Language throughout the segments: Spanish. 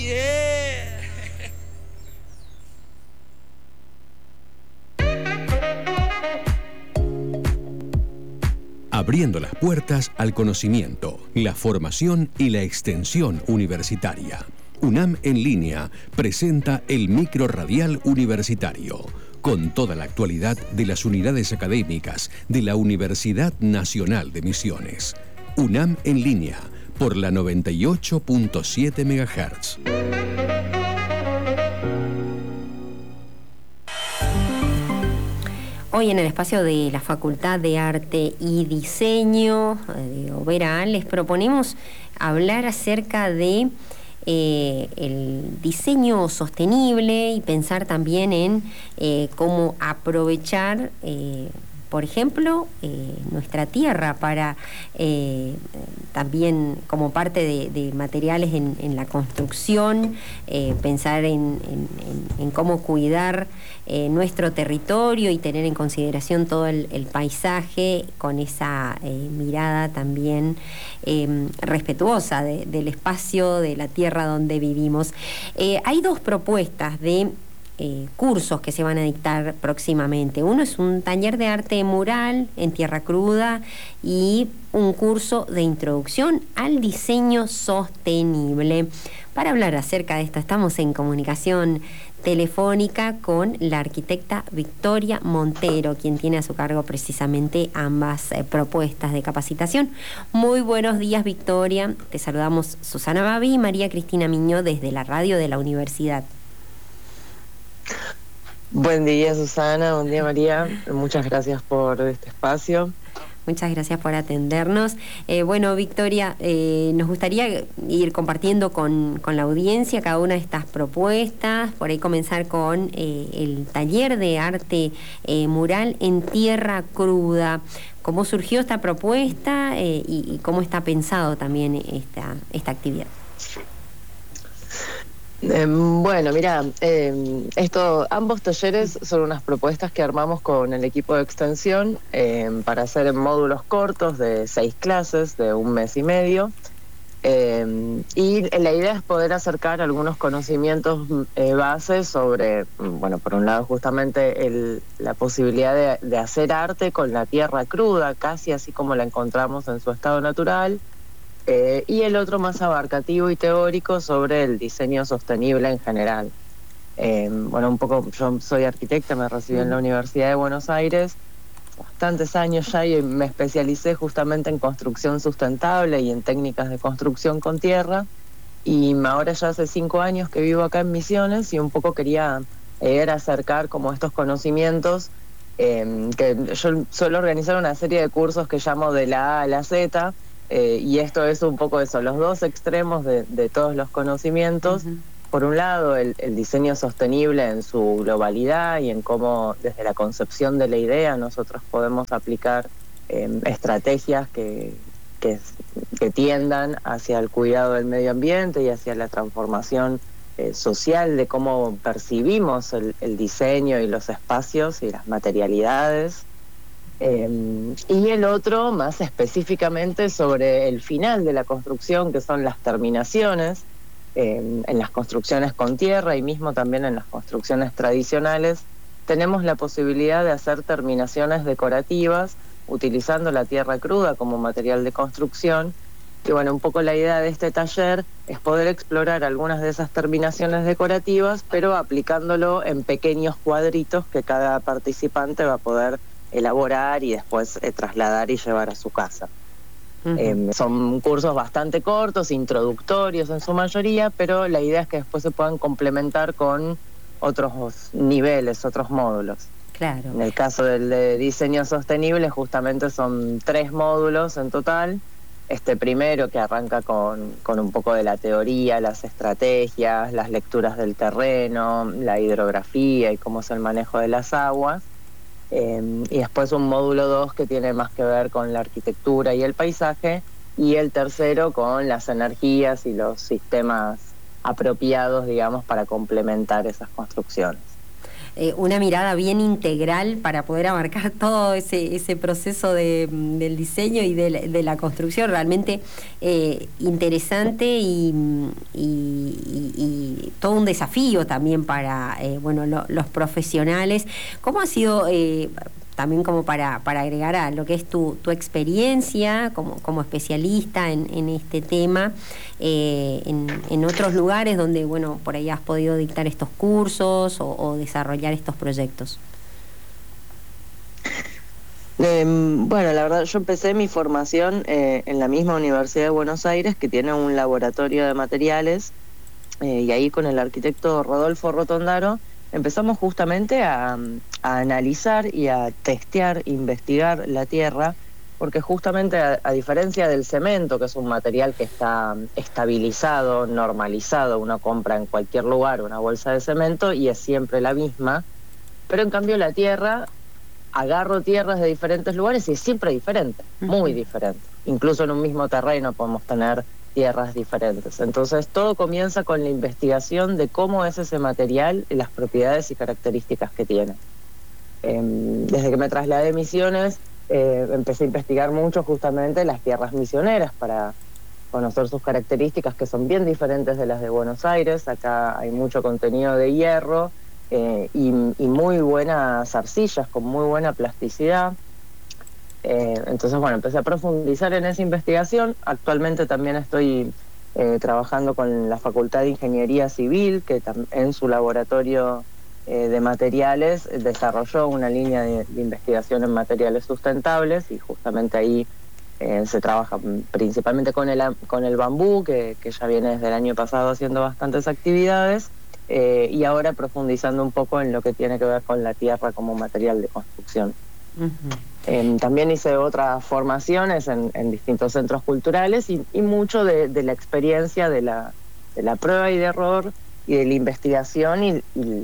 yeah. Abriendo las puertas al conocimiento, la formación y la extensión universitaria. UNAM en línea presenta el Microradial Universitario, con toda la actualidad de las unidades académicas de la Universidad Nacional de Misiones. UNAM en línea, por la 98.7 MHz. Hoy en el espacio de la Facultad de Arte y Diseño de Oberá les proponemos hablar acerca de el diseño sostenible y pensar también en cómo aprovechar, por ejemplo, nuestra tierra para también como parte de materiales en la construcción, pensar en cómo cuidar nuestro territorio y tener en consideración todo el paisaje con esa mirada también respetuosa del espacio, de la tierra donde vivimos. Hay dos propuestas de cursos que se van a dictar próximamente. Uno es un taller de arte mural en tierra cruda y un curso de introducción al diseño sostenible. Para hablar acerca de esto estamos en comunicación telefónica con la arquitecta Victoria Montero, quien tiene a su cargo precisamente ambas propuestas de capacitación. Muy buenos días, Victoria. Te saludamos Susana Babi y María Cristina Miñó desde la radio de la universidad. Buen día, Susana. Buen día, María. Muchas gracias por este espacio. Muchas gracias por atendernos. Bueno, Victoria, nos gustaría ir compartiendo con la audiencia cada una de estas propuestas, por ahí comenzar con el taller de arte mural en tierra cruda. ¿Cómo surgió esta propuesta y cómo está pensado también esta actividad? Bueno, mira, ambos talleres son unas propuestas que armamos con el equipo de extensión para hacer en módulos cortos de 6 clases de 1 mes y medio. Y la idea es poder acercar algunos conocimientos bases sobre, bueno, por un lado justamente la posibilidad de hacer arte con la tierra cruda, casi así como la encontramos en su estado natural. Y el otro más abarcativo y teórico sobre el diseño sostenible en general. Bueno, un poco, yo soy arquitecta, me recibí en la Universidad de Buenos Aires, bastantes años ya, y me especialicé justamente en construcción sustentable y en técnicas de construcción con tierra, y ahora ya hace 5 años que vivo acá en Misiones y un poco quería acercar como estos conocimientos, que yo suelo organizar una serie de cursos que llamo de la A a la Z, y esto es un poco eso, los dos extremos de todos los conocimientos. Por un lado, el diseño sostenible en su globalidad y en cómo desde la concepción de la idea nosotros podemos aplicar estrategias que tiendan hacia el cuidado del medio ambiente y hacia la transformación social de cómo percibimos el diseño y los espacios y las materialidades. Y el otro más específicamente sobre el final de la construcción, que son las terminaciones, en las construcciones con tierra y mismo también en las construcciones tradicionales tenemos la posibilidad de hacer terminaciones decorativas utilizando la tierra cruda como material de construcción. Y bueno, un poco la idea de este taller es poder explorar algunas de esas terminaciones decorativas, pero aplicándolo en pequeños cuadritos que cada participante va a poder elaborar y después trasladar y llevar a su casa. Son cursos bastante cortos, introductorios en su mayoría, pero la idea es que después se puedan complementar con otros niveles, otros módulos. Claro. En el caso del de diseño sostenible, justamente son 3 módulos en total. Este primero que arranca con un poco de la teoría, las estrategias, las lecturas del terreno, la hidrografía y cómo es el manejo de las aguas. Y después un módulo 2 que tiene más que ver con la arquitectura y el paisaje, y el tercero con las energías y los sistemas apropiados, digamos, para complementar esas construcciones. Una mirada bien integral para poder abarcar todo ese proceso del diseño y de la construcción, realmente interesante y todo un desafío también para los profesionales. ¿Cómo ha sido, también como para agregar a lo que es tu experiencia como especialista en este tema, en otros lugares donde, por ahí has podido dictar estos cursos o desarrollar estos proyectos? Bueno, la verdad, yo empecé mi formación en la misma Universidad de Buenos Aires, que tiene un laboratorio de materiales, y ahí con el arquitecto Rodolfo Rotondaro empezamos justamente a analizar y a testear, investigar la tierra, porque justamente a diferencia del cemento, que es un material que está estabilizado, normalizado, uno compra en cualquier lugar una bolsa de cemento y es siempre la misma, pero en cambio la tierra, agarro tierras de diferentes lugares y es siempre diferente, muy diferente. Incluso en un mismo terreno podemos tener tierras diferentes. Entonces todo comienza con la investigación de cómo es ese material y las propiedades y características que tiene. Desde que me trasladé a Misiones, empecé a investigar mucho justamente las tierras misioneras para conocer sus características, que son bien diferentes de las de Buenos Aires. Acá hay mucho contenido de hierro, y muy buenas arcillas con muy buena plasticidad. Entonces, empecé a profundizar en esa investigación. Actualmente también estoy trabajando con la Facultad de Ingeniería Civil, que en su laboratorio de materiales desarrolló una línea de investigación en materiales sustentables, y justamente ahí se trabaja principalmente con el bambú, que ya viene desde el año pasado haciendo bastantes actividades. Y ahora profundizando un poco en lo que tiene que ver con la tierra como material de construcción. También hice otras formaciones en distintos centros culturales y mucho de la experiencia de la prueba y de error y de la investigación y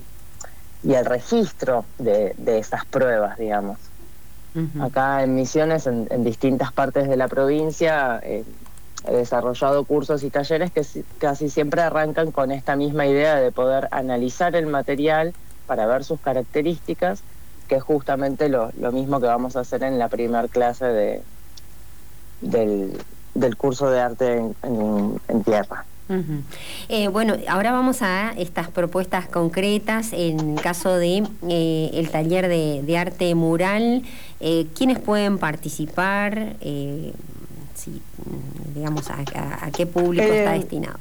el registro de esas pruebas, digamos. Acá en Misiones, en distintas partes de la provincia, he desarrollado cursos y talleres que casi siempre arrancan con esta misma idea de poder analizar el material para ver sus características, que es justamente lo mismo que vamos a hacer en la primera clase del curso de arte en tierra. Ahora vamos a estas propuestas concretas. En caso de el taller de arte mural, ¿quiénes pueden participar? Sí, digamos, ¿a qué público está destinado?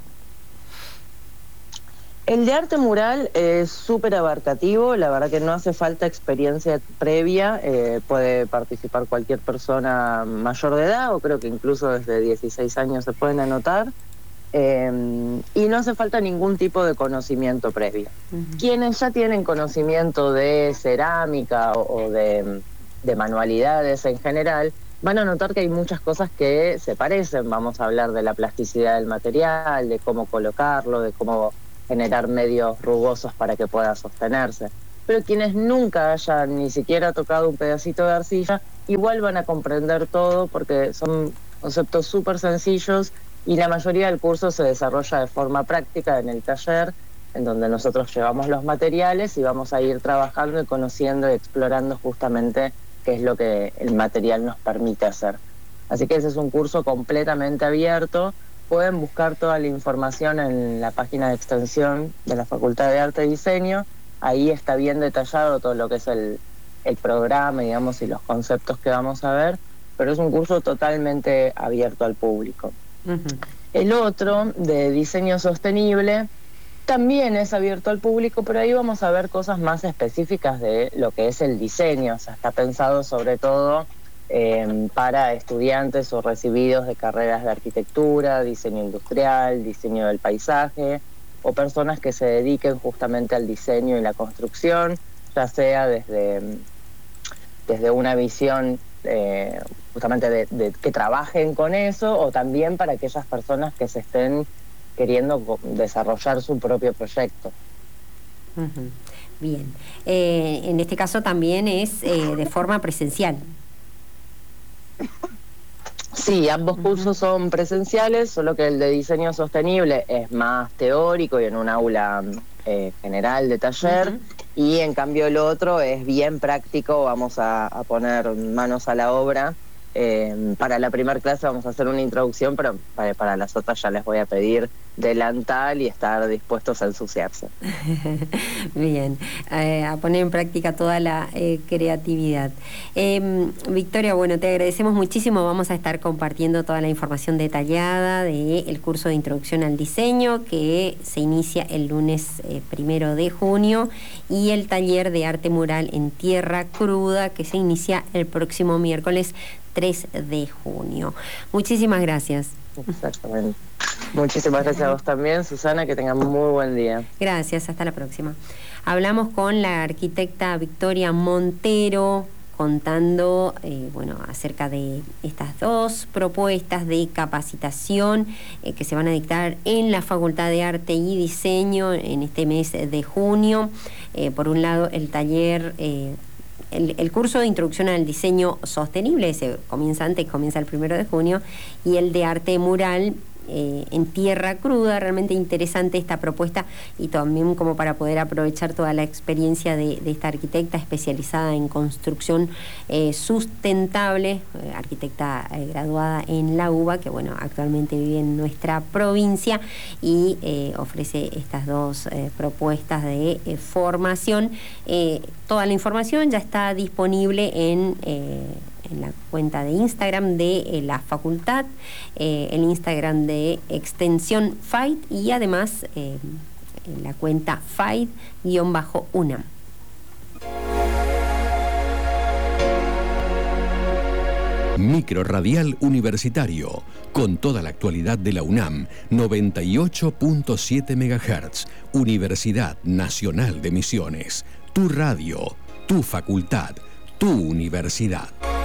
El de arte mural es súper abarcativo, la verdad que no hace falta experiencia previa, puede participar cualquier persona mayor de edad, o creo que incluso desde 16 años se pueden anotar, y no hace falta ningún tipo de conocimiento previo. Quienes ya tienen conocimiento de cerámica o de manualidades en general, van a notar que hay muchas cosas que se parecen. Vamos a hablar de la plasticidad del material, de cómo colocarlo, de cómo generar medios rugosos para que pueda sostenerse. Pero quienes nunca hayan ni siquiera tocado un pedacito de arcilla, igual van a comprender todo, porque son conceptos súper sencillos y la mayoría del curso se desarrolla de forma práctica en el taller, en donde nosotros llevamos los materiales y vamos a ir trabajando y conociendo y explorando justamente qué es lo que el material nos permite hacer. Así que ese es un curso completamente abierto. Pueden buscar toda la información en la página de extensión de la Facultad de Arte y Diseño. Ahí está bien detallado todo lo que es el programa, digamos, y los conceptos que vamos a ver, pero es un curso totalmente abierto al público. El otro, de diseño sostenible, también es abierto al público, pero ahí vamos a ver cosas más específicas de lo que es el diseño. O sea, está pensado sobre todo para estudiantes o recibidos de carreras de arquitectura, diseño industrial, diseño del paisaje, o personas que se dediquen justamente al diseño y la construcción, ya sea desde una visión justamente de que trabajen con eso, o también para aquellas personas que se estén queriendo desarrollar su propio proyecto. Bien. En este caso también es de forma presencial. Sí, ambos cursos son presenciales, solo que el de diseño sostenible es más teórico y en un aula general de taller, y en cambio el otro es bien práctico. Vamos a poner manos a la obra Para la primera clase vamos a hacer una introducción, pero para las otras ya les voy a pedir delantal y estar dispuestos a ensuciarse. Bien, a poner en práctica toda la creatividad. Victoria, bueno, te agradecemos muchísimo. Vamos a estar compartiendo toda la información detallada del curso de Introducción al Diseño, que se inicia el lunes 1 de junio, y el taller de arte mural en tierra cruda, que se inicia el próximo miércoles 3 de junio. Muchísimas gracias. Exactamente. Muchísimas gracias a vos también, Susana, que tengan muy buen día. Gracias, hasta la próxima. Hablamos con la arquitecta Victoria Montero, contando acerca de estas dos propuestas de capacitación que se van a dictar en la Facultad de Arte y Diseño en este mes de junio. Por un lado, el taller... El curso de Introducción al Diseño Sostenible, comienza el 1 de junio, y el de Arte Mural en tierra cruda. Realmente interesante esta propuesta, y también como para poder aprovechar toda la experiencia de esta arquitecta especializada en construcción sustentable, arquitecta graduada en la UBA, que actualmente vive en nuestra provincia, y ofrece estas dos propuestas de formación. Toda la información ya está disponible en la cuenta de Instagram de la facultad, el Instagram de Extensión FAID, y además en la cuenta FAID-UNAM. Microradial Universitario, con toda la actualidad de la UNAM, 98.7 MHz, Universidad Nacional de Misiones. Tu radio, tu facultad, tu universidad.